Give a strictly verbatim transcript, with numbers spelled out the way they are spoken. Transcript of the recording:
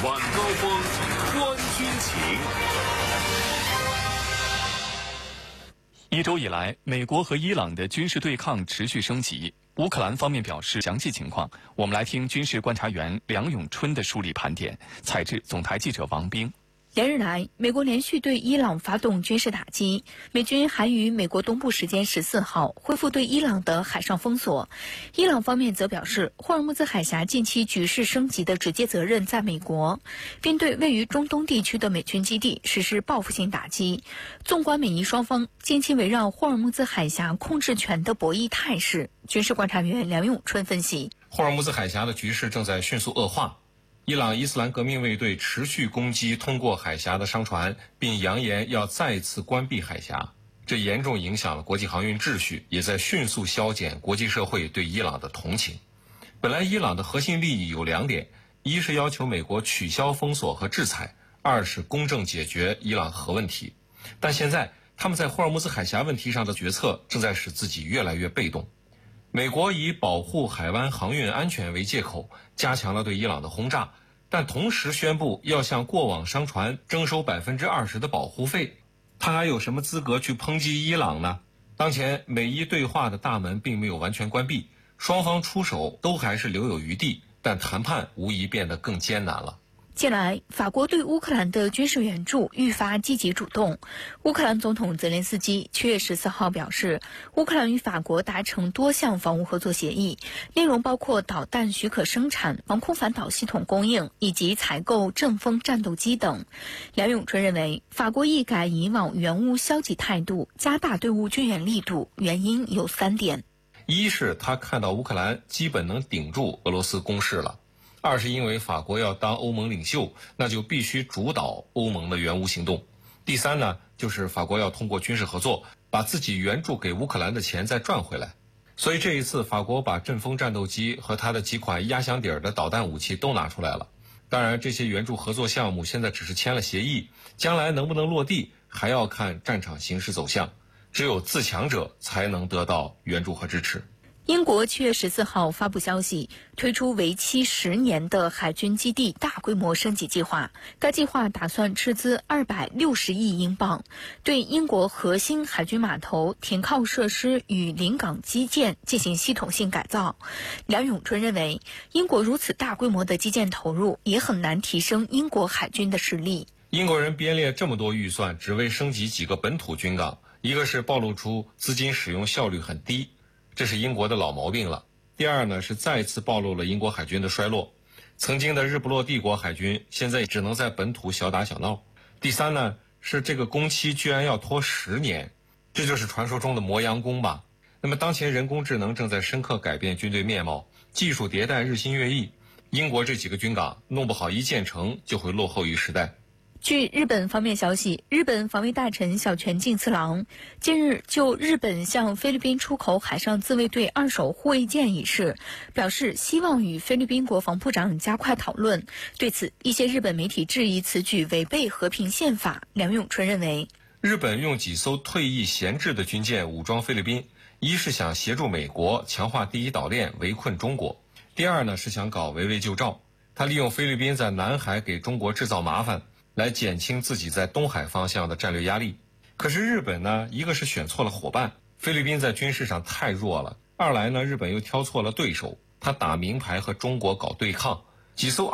晚高峰，观军情。 一周以来，美国和伊朗的军事对抗持续升级。乌克兰方面表示详细情况，我们来听军事观察员梁永春的梳理盘点，采制总台记者王冰。 连日来，美国连续对伊朗发动军事打击，美军还于美国东部时间十四号恢复对伊朗的海上封锁。伊朗方面则表示，霍尔木兹海峡近期局势升级的直接责任在美国，并对位于中东地区的美军基地实施报复性打击。纵观美伊双方近期围绕霍尔木兹海峡控制权的博弈态势，军事观察员梁永春分析： 霍尔木兹海峡的局势正在迅速恶化。伊朗伊斯兰革命卫队持续攻击通过海峡的商船，并扬言要再次关闭海峡，这严重影响了国际航运秩序，也在迅速消减国际社会对伊朗的同情。本来伊朗的核心利益有两点，一是要求美国取消封锁和制裁，二是公正解决伊朗核问题。但现在他们在霍尔木兹海峡问题上的决策正在使自己越来越被动。美国以保护海湾航运安全为借口，加强了对伊朗的轰炸，但同时宣布要向过往商船征收百分之二十的保护费。他还有什么资格去抨击伊朗呢？当前美伊对话的大门并没有完全关闭，双方出手都还是留有余地，但谈判无疑变得更艰难了。 近来，法国对乌克兰的军事援助愈发积极主动。乌克兰总统泽连斯基七月十四号表示，乌克兰与法国达成多项防务合作协议，内容包括导弹许可生产、防空反导系统供应以及采购阵风战斗机等。梁永春认为，法国一改以往援乌消极态度，加大对乌军援力度，原因有三点： 一是他看到乌克兰基本能顶住俄罗斯攻势了。二是因为法国要当欧盟领袖，那就必须主导欧盟的援乌行动。第三呢，就是法国要通过军事合作，把自己援助给乌克兰的钱再赚回来。所以这一次，法国把阵风战斗机和它的几款压箱底儿的导弹武器都拿出来了。当然，这些援助合作项目现在只是签了协议，将来能不能落地，还要看战场形势走向。只有自强者才能得到援助和支持。 英国七月十四号发布消息，推出为期十年的海军基地大规模升级计划。该计划打算斥资二百六十亿英镑，对英国核心海军码头、停靠设施与临港基建进行系统性改造。梁永春认为，英国如此大规模的基建投入，也很难提升英国海军的实力。 英国人编列这么多预算，只为升级几个本土军港，一个是暴露出资金使用效率很低，这是英国的老毛病了。第二呢，是再次暴露了英国海军的衰落。曾经的日不落帝国海军，现在只能在本土小打小闹。第三呢，是这个工期居然要拖十年，这就是传说中的磨洋工吧。那么当前人工智能正在深刻改变军队面貌，技术迭代日新月异，英国这几个军港弄不好一建成就会落后于时代。 据日本方面消息，日本防卫大臣小泉进次郎近日就日本向菲律宾出口海上自卫队二手护卫舰一事表示，希望与菲律宾国防部长加快讨论。对此，一些日本媒体质疑此举违背和平宪法。梁永春认为， 日本用几艘退役闲置的军舰武装菲律宾，一是想协助美国强化第一岛链围困中国，第二呢是想搞围魏救赵。他利用菲律宾在南海给中国制造麻烦，来减轻自己在东海方向的战略压力。可是日本呢，一个是选错了伙伴，菲律宾在军事上太弱了；二来呢，日本又挑错了对手，他打明牌和中国搞对抗，几艘